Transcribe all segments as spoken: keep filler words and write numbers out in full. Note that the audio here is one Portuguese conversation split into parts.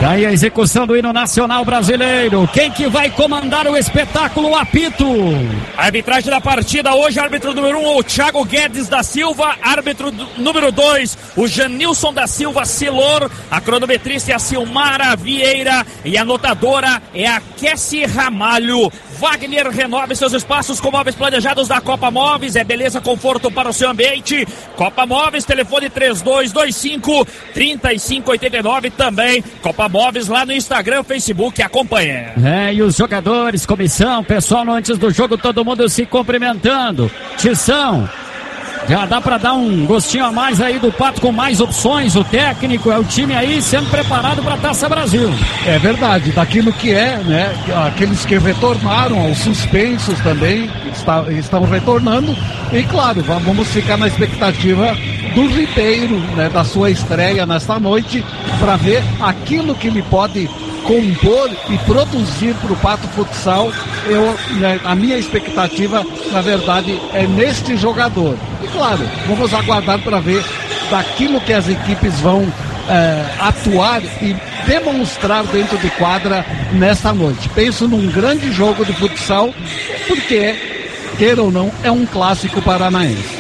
Tá aí a execução do hino nacional brasileiro. Quem que vai comandar o espetáculo? O apito. A arbitragem da partida hoje, árbitro número um, o Thiago Guedes da Silva. Árbitro número dois, o Janilson da Silva Silor. A cronometrista é a Silmara Vieira. E a anotadora é a Kessi Ramalho. Wagner, renove seus espaços com móveis planejados da Copa Móveis. É beleza, conforto para o seu ambiente. Copa Móveis, telefone três dois dois cinco, três cinco oito nove também. Copa Móveis lá no Instagram, Facebook, acompanha. É, e os jogadores, comissão, pessoal, antes do jogo, todo mundo se cumprimentando. Tição, já dá pra dar um gostinho a mais aí do Pato com mais opções. O técnico é o time aí sendo preparado pra Taça Brasil. É verdade, daquilo que é, né? Aqueles que retornaram, aos suspensos também está, estão retornando. E claro, vamos ficar na expectativa do Ribeiro, né? Da sua estreia nesta noite, para ver aquilo que ele pode compor e produzir para o Pato Futsal. Eu, né, a minha expectativa, na verdade, é neste jogador. E claro, vamos aguardar para ver daquilo que as equipes vão é, atuar e demonstrar dentro de quadra nesta noite. Penso num grande jogo de futsal, porque, queira ou não, é um clássico paranaense.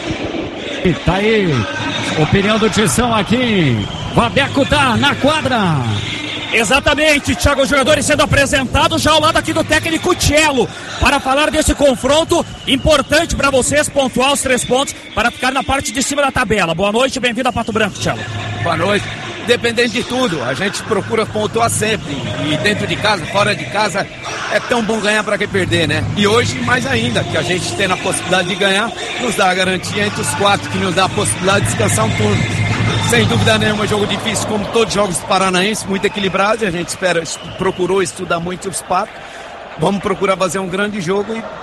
E tá aí, opinião do Tição aqui. Vadeco tá na quadra. Exatamente, Thiago, os jogadores sendo apresentados já ao lado aqui do técnico Cello, para falar desse confronto importante para vocês, pontuar os três pontos, para ficar na parte de cima da tabela. Boa noite, bem-vindo a Pato Branco, Cello. Boa noite. Dependendo de tudo, a gente procura pontuar sempre, e dentro de casa, fora de casa, é tão bom ganhar para que perder, né? E hoje, mais ainda, que a gente tem a possibilidade de ganhar, nos dá a garantia entre os quatro, que nos dá a possibilidade de descansar um turno. Sem dúvida nenhuma, jogo difícil, como todos os jogos paranaenses, muito equilibrado, e a gente espera, procurou estudar muito os Patos. Vamos procurar fazer um grande jogo e